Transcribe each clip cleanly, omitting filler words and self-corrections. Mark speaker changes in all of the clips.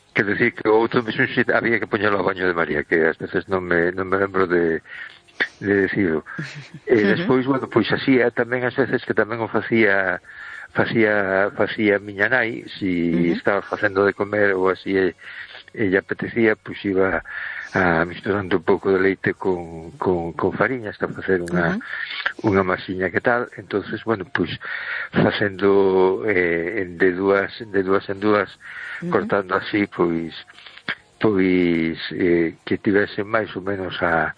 Speaker 1: quero dicir que o outro mesmo había que poñelo ao baño de María, que ás veces non me lembro de decirlo. E despois, bueno, pois así tamén ás veces que tamén o facía miña nai, si estaba facendo de comer ou así e lle apetecía, pois iba misturando un pouco de leite con fariña hasta facer unha masiña que tal. Entonces, bueno, pois facendo de dúas en dúas, cortando así, pois que tivese máis ou menos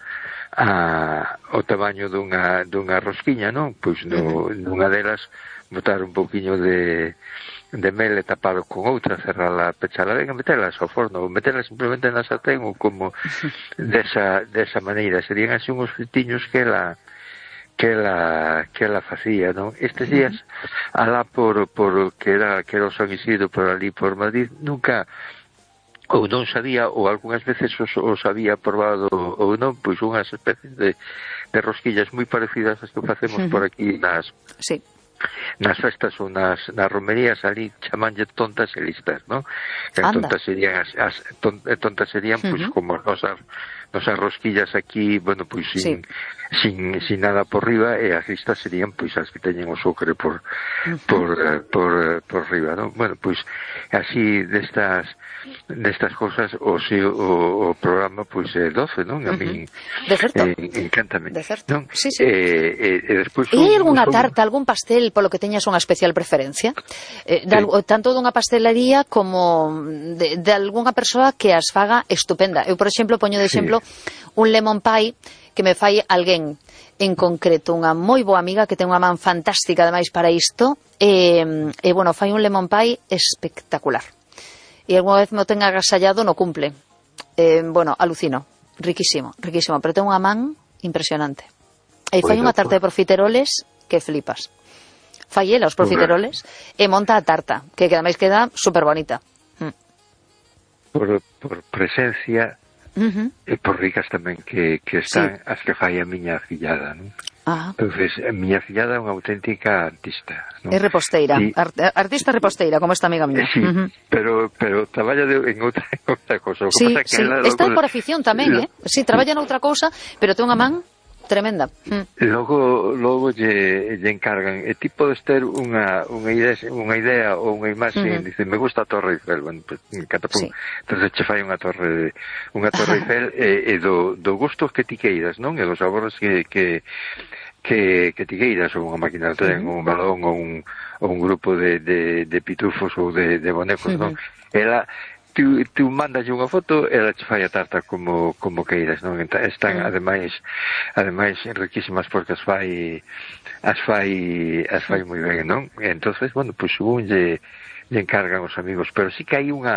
Speaker 1: o tamaño dunha rosquiña, non? Pois nunha delas botar un pouquiño de mel e tapalo con outra, cerrala, pechala ben e metelas ao forno, ou metelas simplemente na sartén, ou como desa maneira. Serían así uns fritiños que ela facía, non? Estes días alá por que era o San Isidro, por ali por Madrid, nunca ou non sabía, ou algunhas veces os había probado ou non, pois unhas especies de rosquillas moi parecidas ás que facemos por aquí nas festas ou nas romerías, ali chamanlle tontas e listas, non? Que tontas serían tontas serían pois como nosas rosquillas aquí, bueno, pois sin nada por riba, e as listas serían pois as que teñen o sucre por riba, non? Bueno, pois así destas cosas o programa pois é 12, non? A mí encántame, non?
Speaker 2: E hai algunha tarta, algún pastel polo que teñas unha especial preferencia? Tanto dunha pastelería como de algunha persoa que as faga estupenda. Eu, por exemplo, poño de exemplo un lemon pie que me fai alguén en concreto, unha moi boa amiga que ten unha man fantástica ademais para isto, e bueno, fai un lemon pie espectacular. E alguna vez me o ten agasallado no cumple. Bueno, alucino, riquísimo, pero ten unha man impresionante. E fai unha tarta de profiteroles que flipas. Fai ela os profiteroles e monta a tarta, que ademais queda super bonita.
Speaker 1: Por presencia e por ricas tamén que están as que fai a miña fillada, non? Entonces, a miña fillada é unha auténtica artista, non?
Speaker 2: É reposteira, artista reposteira, como esta amiga miña.
Speaker 1: Pero traballa en outra cousa.
Speaker 2: Está por afición tamén, Si, traballa noutra cousa, pero ten unha man tremenda.
Speaker 1: Logo lle encargan, e ti podes ter unha idea ou unha imaxe, dice, me gusta a Torre Eiffel, bueno, pues, entonces che fai unha Torre Eiffel e do gusto que ti queiras, non? E dos sabores que ti queiras, ou unha máquina de tren, ou un balón, ou un grupo de pitufos ou de bonecos, non? Ela tú mandas unha foto e ela che fai a tarta como queiras, non? Están ademais riquísimas porque as fai moi ben, non? Entonces, bueno, pois según lle encargan os amigos, pero sí que hai un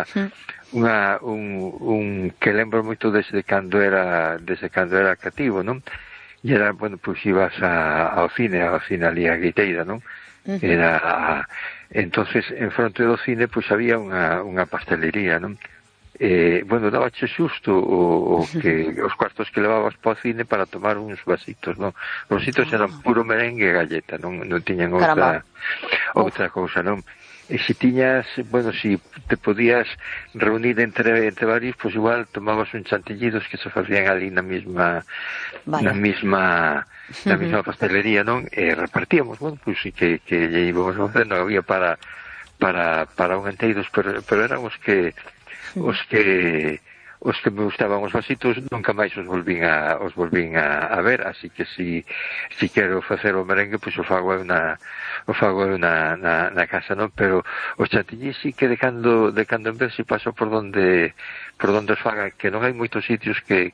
Speaker 1: que lembro moito desde cando era cativo, non? E era, bueno, pois ibas ao cine ali a Guiteira, non? Era entonces en fronte do cine pois había unha pastelería, non? Bueno, dabache xusto que os cuartos que levabas para o cine para tomar uns vasitos, non? Os vasitos eran puro merengue e galleta, non tiñan outra cousa, non? E se tiñas, bueno, si te podías reunir entre varios, pois igual tomabas un chantillidos que se facían ali na mesma pastelería, non? E repartíamos, bueno, pois si que lle íbamos facendo, había para un enteiros, pero eran os que me gustaban os vasitos, nunca máis os volvín a ver, así que si quero facer o merengue, pois o fago na casa, non? Pero os chantillis sí que de cando en vez si paso por donde os fagan, que non hai moitos sitios que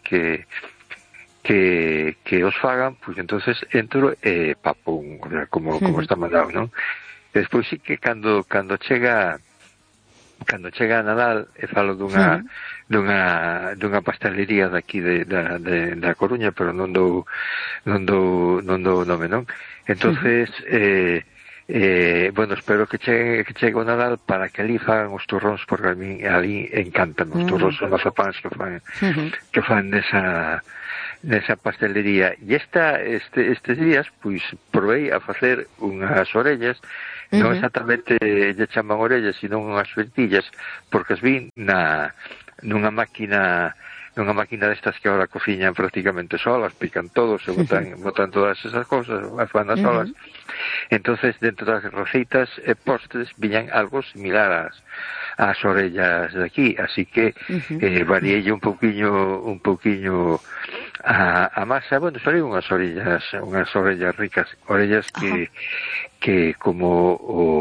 Speaker 1: os fagan, pois entonces entro e papum, como está mandado, non? E despois sí que cando chega a Nadal, e falo dunha pastelería daqui da Coruña, pero non dou nome, non? Entonces bueno, espero que chegue o Nadal para que ali fagan os turróns, porque a mí ali encantan os turróns, os mazapáns que fan nesa pastelería. E estes días, pois, provei a facer unhas orellas non exactamente lle chaman orellas, sino unhas fertillas, porque as vi nunha máquina destas que ahora cociñan prácticamente solas, pican todo, se botan todas esas cousas, as van solas. Entonces, dentro das receitas e postres viñan algo similar ás orellas de aquí, así que variei un pouquiño a masa. Bueno, salían unhas orellas ricas, orellas que como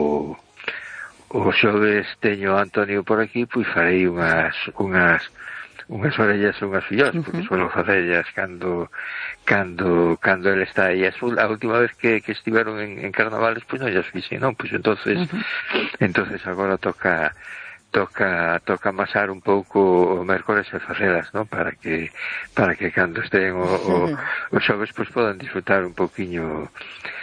Speaker 1: o xoves teño Antonio por aquí, pois farei unhas orellas e unhas filloas, porque suelo facellas cando ele está aí. A última vez que estiveron en carnavales, pois non llas fixe, non? Pois entonces agora toca amasar un pouco o mércores e facelas, non? Para que cando estén o xoves, pois podan disfrutar un pouquiño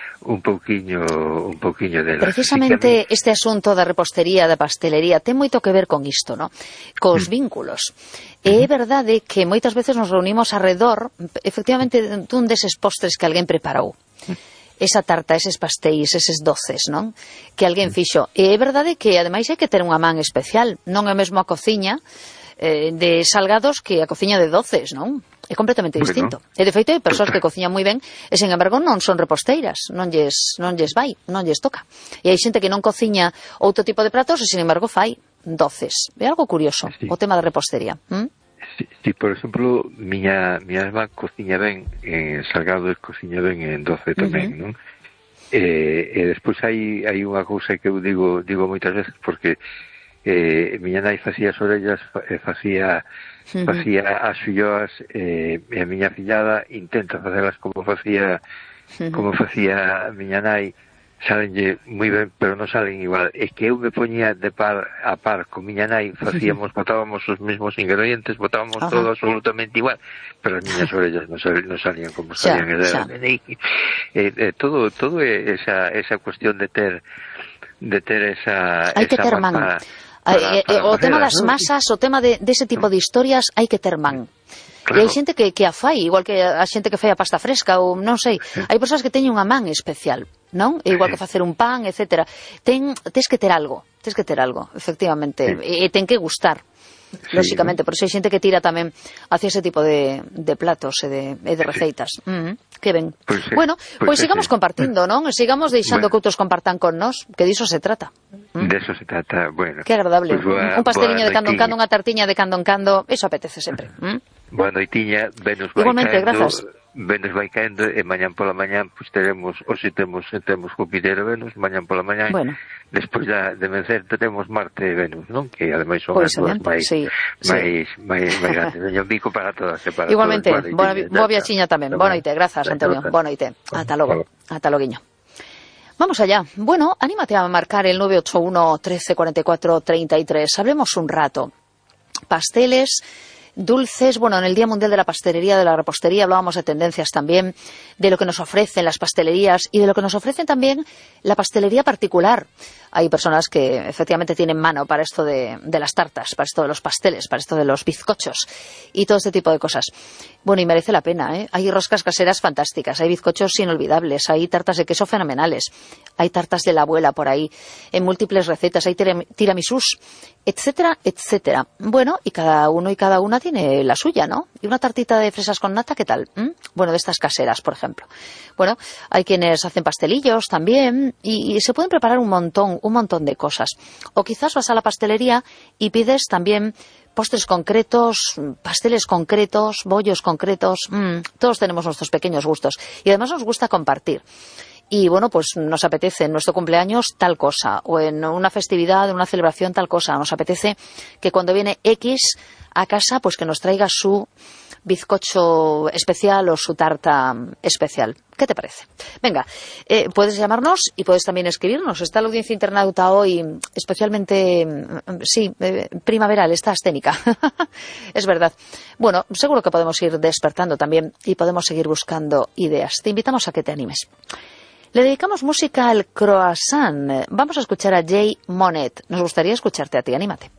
Speaker 1: dela.
Speaker 2: Precisamente este asunto da repostería, da pastelería, ten moito que ver con isto, non? Cos vínculos. E é verdade que moitas veces nos reunimos arredor, efectivamente, dun deses postres que alguén preparou. Esa tarta, eses pastéis, eses doces, non? Que alguén fixo. E é verdade que, ademais, hai que ter unha man especial. Non é mesmo a cociña de salgados que a cociña de doces, non? É completamente distinto. E, de feito, hai persoas que cociñan moi ben e, sen embargo, non son reposteiras. Non lles vai, non lles toca. E hai xente que non cociña outro tipo de pratos e, sen embargo, fai doces. É algo curioso, o tema da repostería.
Speaker 1: Sí, por exemplo, miña irmá cociña ben en salgado e cociña ben en doce tamén, non? E despois hai unha cousa que eu digo moitas veces, porque miña nai facía as orellas, facía as filloas, e a miña fillada intenta facelas como facía miña nai. Salenlle moi ben, pero non salen igual. É que eu me poñía a par con miña nai, botábamos os mesmos ingredientes, botábamos todo absolutamente igual, pero as miñas orellas non salían como salían. Todo esa cuestión de ter esa...
Speaker 2: Hai que ter man. O tema das masas, o tema de ese tipo de historias, hai que ter man. Claro. E hai xente que a fai, igual que a xente que fai a pasta fresca, ou non sei. Hai persoas que teñen unha man especial, non? E igual que facer un pan, etcétera. Tes que ter algo, efectivamente. E ten que gustar, lóxicamente. Por iso hai xente que tira tamén hacia ese tipo de platos e de receitas. Que ben. Bueno, pois sigamos compartindo, non? Sigamos deixando que outros compartan con nós, que diso se trata.
Speaker 1: De eso se trata, bueno.
Speaker 2: Que agradable. Un pasteliño de cando en cando, unha tartiña de cando en cando, eso apetece sempre.
Speaker 1: Boa noitiña, Venus vai caendo, e mañán pola mañán pois teremos, hoxe temos Júpiter e Venus, mañán pola mañán, despois de vencer teremos Marte e Venus, non? Que ademais son as dúas máis grandes. Veño un bico para todas e para
Speaker 2: igualmente, boa viaxiña tamén. Boa noite, grazas, Antonio. Boa noite. Ata logo. Ata loguiño. Vamos allá. Bueno, anímate a marcar el 981 13 44 33. Hablemos un rato. Pasteles, dulces, bueno, en el Día Mundial de la Pastelería, de la Repostería, hablábamos de tendencias también, de lo que nos ofrecen las pastelerías y de lo que nos ofrecen también la pastelería particular. Hay personas que efectivamente tienen mano para esto de las tartas, para esto de los pasteles, para esto de los bizcochos y todo este tipo de cosas. Bueno, y merece la pena, ¿eh? Hay roscas caseras fantásticas, hay bizcochos inolvidables, hay tartas de queso fenomenales, hay tartas de la abuela por ahí, en múltiples recetas, hay tiramisús, etcétera, etcétera. Bueno, y cada uno y cada una tiene la suya, ¿no? Y una tartita de fresas con nata, ¿qué tal? Bueno, de estas caseras, por ejemplo. Bueno, hay quienes hacen pastelillos también y se pueden preparar un montón de cosas. O quizás vas a la pastelería y pides también postres concretos, pasteles concretos, bollos concretos. Todos tenemos nuestros pequeños gustos y además nos gusta compartir. Y bueno, pues nos apetece en nuestro cumpleaños tal cosa, o en una festividad, en una celebración tal cosa. Nos apetece que cuando viene X a casa, pues que nos traiga su bizcocho especial o su tarta especial. ¿Qué te parece? Venga, puedes llamarnos y puedes también escribirnos. Está la audiencia internauta hoy especialmente, primaveral, está escénica. Es verdad. Bueno, seguro que podemos ir despertando también y podemos seguir buscando ideas. Te invitamos a que te animes. Le dedicamos música al croissant. Vamos a escuchar a Jay Monet. Nos gustaría escucharte a ti. Anímate.